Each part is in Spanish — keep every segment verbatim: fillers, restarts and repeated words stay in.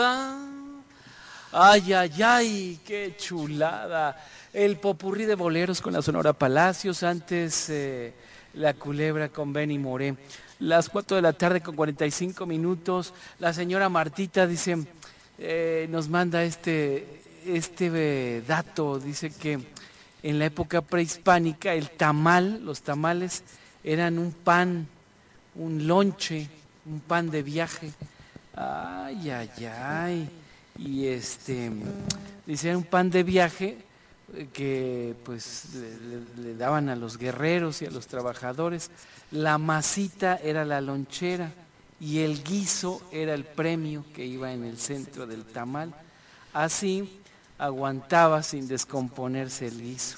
Ay, ay, ay, qué chulada. El popurrí de boleros con la Sonora Palacios, antes eh, La Culebra con Benny Moré. Las cuatro de la tarde con cuarenta y cinco minutos. La señora Martita dice, eh, nos manda este, este eh, dato, dice que en la época prehispánica el tamal, los tamales eran un pan, un lonche, un pan de viaje. Ay, ay, ay. Y este, dice, era un pan de viaje que pues le, le, le daban a los guerreros y a los trabajadores. La masita era la lonchera y el guiso era el premio que iba en el centro del tamal. Así aguantaba sin descomponerse el guiso.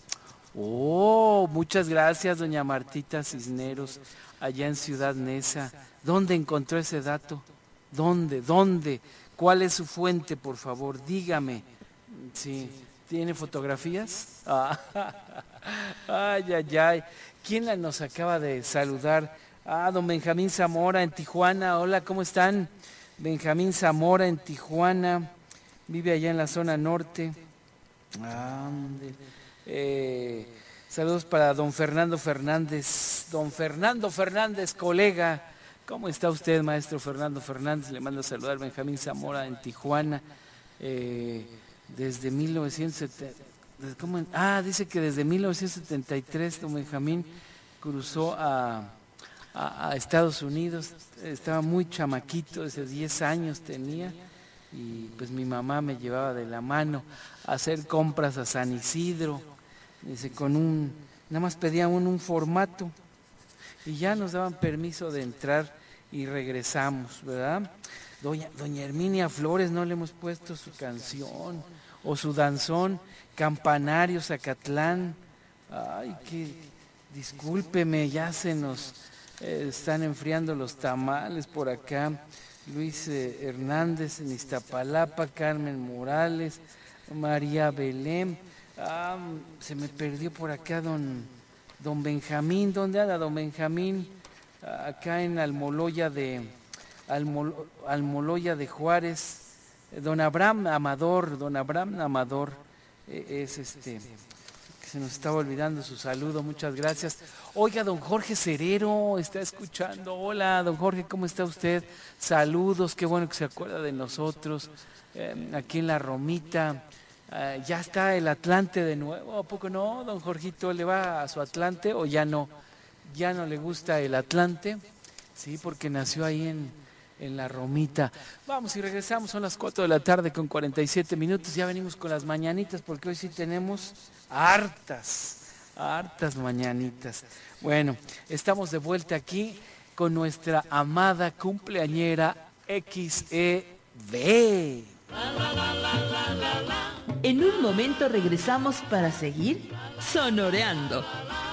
Oh, muchas gracias, doña Martita Cisneros, allá en Ciudad Neza. ¿Dónde encontró ese dato? ¿Dónde? ¿Dónde? ¿Cuál es su fuente, por favor? Dígame. Sí. ¿Tiene fotografías? Ah, ay, ay, ay. ¿Quién la nos acaba de saludar? Ah, don Benjamín Zamora en Tijuana. Hola, ¿cómo están? Benjamín Zamora en Tijuana. Vive allá en la zona norte. Ah, eh, saludos para don Fernando Fernández. Don Fernando Fernández, colega. ¿Cómo está usted, maestro Fernando Fernández? Le mando a saludar Benjamín Zamora en Tijuana. Eh, desde mil novecientos setenta, ¿cómo? Ah, dice que desde mil novecientos setenta y tres don Benjamín cruzó a, a, a Estados Unidos. Estaba muy chamaquito, desde diez años tenía, y pues mi mamá me llevaba de la mano a hacer compras a San Isidro. Dice, con un, nada más pedíamos un, un formato y ya nos daban permiso de entrar y regresamos, ¿verdad? Doña, doña Herminia Flores, no le hemos puesto su canción o su danzón, Campanario, Zacatlán. Ay, que discúlpeme, ya se nos eh, están enfriando los tamales por acá. Luis eh, Hernández en Iztapalapa, Carmen Morales, María Belén. Ah, se me perdió por acá don, don Benjamín. ¿Dónde anda don Benjamín? Acá en Almoloya de Almol, Almoloya de Juárez. Don Abraham Amador, don Abraham Amador eh, es este, que se nos estaba olvidando su saludo, muchas gracias. Oiga, don Jorge Cerero está escuchando. Hola, don Jorge, ¿cómo está usted? Saludos, qué bueno que se acuerda de nosotros. Eh, aquí en La Romita, eh, ya está el Atlante de nuevo, ¿a poco no, don Jorgito? ¿Le va a su Atlante o ya no? ¿Ya no le gusta el Atlante? Sí, porque nació ahí en... en La Romita. Vamos y regresamos, son las cuatro de la tarde con cuarenta y siete minutos, ya venimos con las mañanitas porque hoy sí tenemos hartas, hartas mañanitas. Bueno, estamos de vuelta aquí con nuestra amada cumpleañera X E B. En un momento regresamos para seguir sonoreando.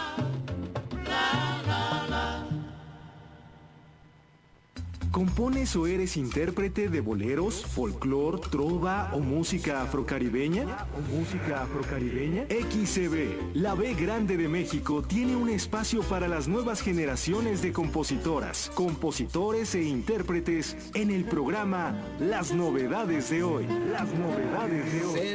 ¿Compones o eres intérprete de boleros, folclor, trova o música afrocaribeña? ¿O música afrocaribeña? X E B, la B grande de México, tiene un espacio para las nuevas generaciones de compositoras, compositores e intérpretes en el programa Las Novedades de Hoy. Las Novedades de Hoy. Se